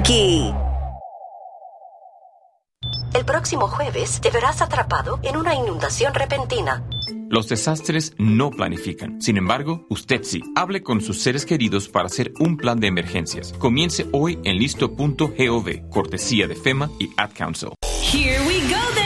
Funky. El próximo jueves te verás atrapado en una inundación repentina. Los desastres no planifican. Sin embargo, usted sí. Hable con sus seres queridos para hacer un plan de emergencias. Comience hoy en listo.gov, cortesía de FEMA y Ad Council. Here we go then.